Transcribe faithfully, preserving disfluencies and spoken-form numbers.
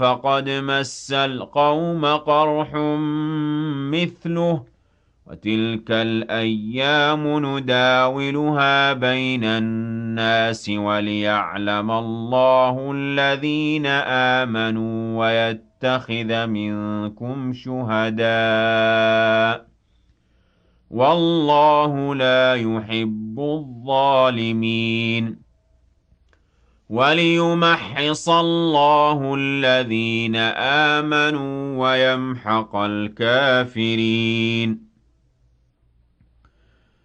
فقد مس القوم قرح مثله وتلك الأيام نداولها بين الناس وليعلم الله الذين آمنوا ويتخذ منكم شهداء والله لا يحب الظالمين وليمحص الله الذين آمنوا ويمحق الكافرين